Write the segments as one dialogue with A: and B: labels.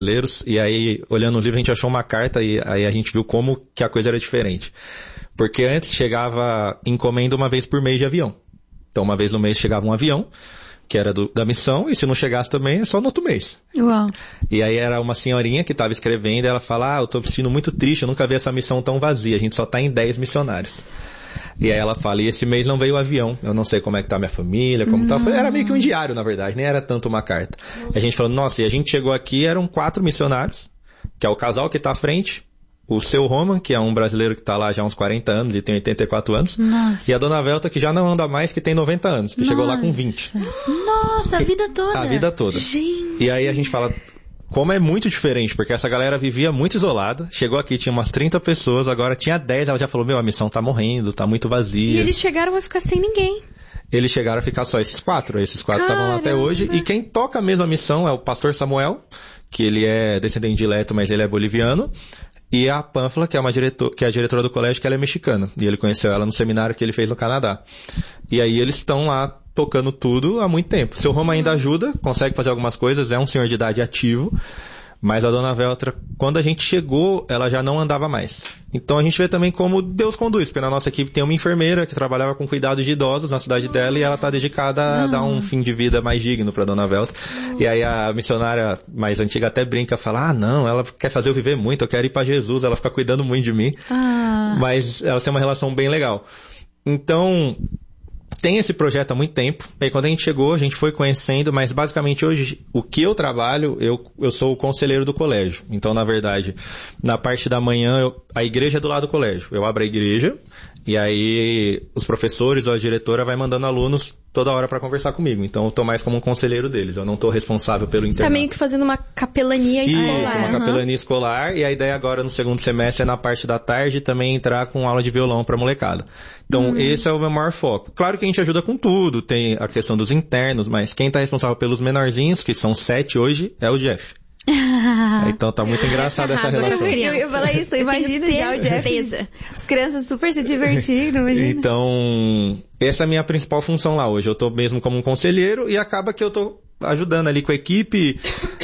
A: brasileiros, e aí, olhando o livro, a gente achou uma carta e aí a gente viu como que a coisa era diferente. Porque antes chegava encomenda uma vez por mês de avião. Então, uma vez no mês chegava um avião, que era da missão, e se não chegasse também, é só no outro mês.
B: Uau.
A: E aí era uma senhorinha que estava escrevendo, e ela fala, eu tô me sentindo muito triste, eu nunca vi essa missão tão vazia, a gente só tá em 10 missionários. E aí ela fala, e esse mês não veio o avião, eu não sei como é que tá minha família, como tá. Era meio que um diário, na verdade, nem era tanto uma carta. E a gente falou, nossa, e a gente chegou aqui, eram 4 missionários, que é o casal que tá à frente, o seu Roman, que é um brasileiro que tá lá já há uns 40 anos e tem 84 anos.
B: Nossa.
A: E a dona Velta, que já não anda mais, que tem 90 anos, que chegou lá com 20.
B: Nossa, a vida toda.
A: A vida toda.
B: Gente.
A: E aí a gente fala, como é muito diferente, porque essa galera vivia muito isolada, chegou aqui, tinha umas 30 pessoas, agora tinha 10, ela já falou, a missão tá morrendo, tá muito vazia.
C: E eles chegaram a ficar sem ninguém.
A: Eles chegaram a ficar só esses 4 estavam lá até hoje, e quem toca mesmo a missão é o pastor Samuel, que ele é descendente direto, mas ele é boliviano, e a Pânfila, que é a diretora do colégio, que ela é mexicana. E ele conheceu ela no seminário que ele fez no Canadá. E aí eles estão lá tocando tudo há muito tempo. Seu Roma ainda ajuda, consegue fazer algumas coisas, é um senhor de idade ativo. Mas a dona Veltra, quando a gente chegou, ela já não andava mais. Então a gente vê também como Deus conduz, porque na nossa equipe tem uma enfermeira que trabalhava com cuidado de idosos na cidade dela e ela está dedicada a dar um fim de vida mais digno para dona Veltra. E aí a missionária mais antiga até brinca, fala, não, ela quer fazer eu viver muito, eu quero ir para Jesus, ela fica cuidando muito de mim. Mas elas têm uma relação bem legal. Então, tem esse projeto há muito tempo, e aí quando a gente chegou, a gente foi conhecendo, mas basicamente hoje, o que eu trabalho, eu sou o conselheiro do colégio. Então, na verdade, na parte da manhã, a igreja é do lado do colégio. Eu abro a igreja, e aí os professores ou a diretora vai mandando alunos toda hora para conversar comigo. Então, eu estou mais como um conselheiro deles, eu não estou responsável pelo internato.
C: Você está meio que fazendo uma capelania escolar.
A: Isso, uma capelania escolar, e a ideia agora no segundo semestre é na parte da tarde também entrar com aula de violão para molecada. Então, esse é o meu maior foco. Claro que a gente ajuda com tudo, tem a questão dos internos, mas quem está responsável pelos menorzinhos, que são 7 hoje, é o Jeff. Então tá muito engraçada essa relação.
C: Eu falei isso, imagina já o Jeff. As crianças super se divertindo, imagina.
A: Então, essa é a minha principal função lá hoje. Eu tô mesmo como um conselheiro e acaba que eu tô ajudando ali com a equipe,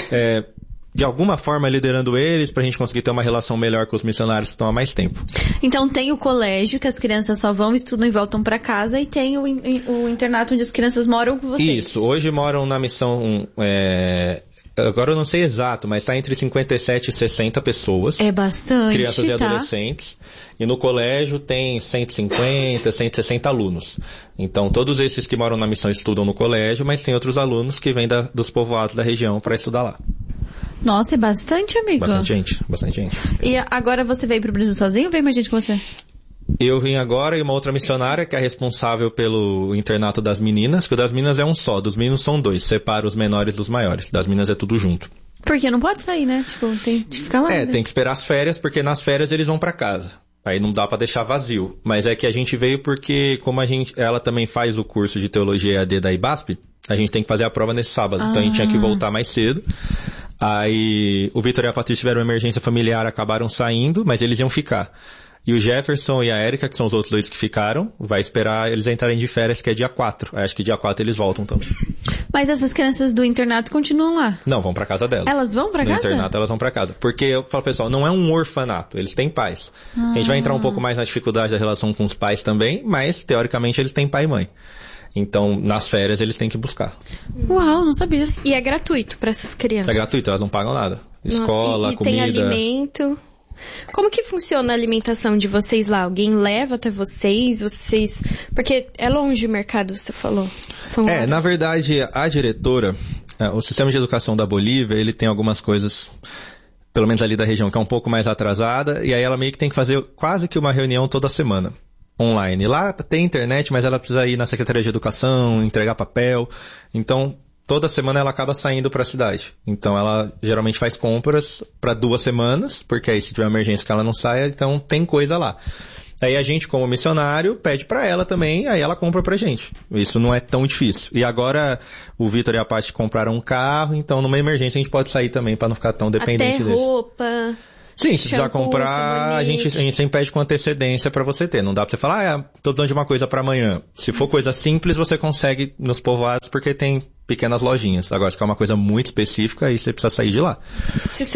A: de alguma forma liderando eles pra gente conseguir ter uma relação melhor com os missionários que estão há mais tempo.
B: Então tem o colégio, que as crianças só vão, estudam e voltam pra casa, e tem o internato onde as crianças moram com vocês.
A: Isso, hoje moram na missão... Agora eu não sei exato, mas está entre 57 e 60 pessoas.
B: É bastante,
A: crianças e adolescentes. E no colégio tem 150, 160 alunos. Então todos esses que moram na missão estudam no colégio, mas tem outros alunos que vêm dos povoados da região para estudar lá.
B: Nossa, é bastante, amigo.
A: Bastante gente.
B: E agora você veio pro Brasil sozinho ou veio mais gente com você?
A: Eu vim agora e uma outra missionária que é responsável pelo internato das meninas, que o das meninas é um só, dos meninos são 2, separa os menores dos maiores, das meninas é tudo junto.
B: Porque não pode sair, né? Tipo, tem que ficar lá.
A: Tem que esperar as férias, porque nas férias eles vão pra casa. Aí não dá pra deixar vazio. Mas é que a gente veio porque, como ela também faz o curso de teologia EAD da IBASP, a gente tem que fazer a prova nesse sábado. Então a gente tinha que voltar mais cedo. Aí o Vitor e a Patrícia tiveram uma emergência familiar, acabaram saindo, mas eles iam ficar. E o Jefferson e a Erika, que são os outros 2 que ficaram, vai esperar eles entrarem de férias, que é dia 4. Acho que dia 4 eles voltam também.
B: Mas essas crianças do internato continuam lá?
A: Não, vão pra casa delas.
B: Elas vão pra casa?
A: No internato elas vão pra casa. Porque eu falo, pessoal, não é um orfanato, eles têm pais. A gente vai entrar um pouco mais na dificuldade da relação com os pais também, mas teoricamente eles têm pai e mãe. Então, nas férias eles têm que buscar.
B: Uau, não sabia.
C: E é gratuito pra essas crianças?
A: É gratuito, elas não pagam nada. Escola,
C: e
A: comida.
C: Tem alimento... Como que funciona a alimentação de vocês lá? Alguém leva até vocês? Porque é longe o mercado, você falou.
A: Na verdade, a diretora, o sistema de educação da Bolívia, ele tem algumas coisas, pelo menos ali da região, que é um pouco mais atrasada, e aí ela meio que tem que fazer quase que uma reunião toda semana, online. Lá tem internet, mas ela precisa ir na Secretaria de Educação, entregar papel, então... Toda semana ela acaba saindo para a cidade. Então ela geralmente faz compras para 2 semanas, porque aí se tiver uma emergência que ela não saia, então tem coisa lá. Aí a gente, como missionário, pede para ela também, aí ela compra pra gente. Isso não é tão difícil. E agora o Vitor e a Paty compraram um carro, então numa emergência a gente pode sair também para não ficar tão dependente deles.
C: Até roupa...
A: Sim, se precisar comprar, a gente sempre pede com antecedência pra você ter. Não dá pra você falar, tô dando de uma coisa pra amanhã. Se for coisa simples, você consegue nos povoados, porque tem pequenas lojinhas. Agora, se quer uma coisa muito específica, aí você precisa sair de lá.
C: Se o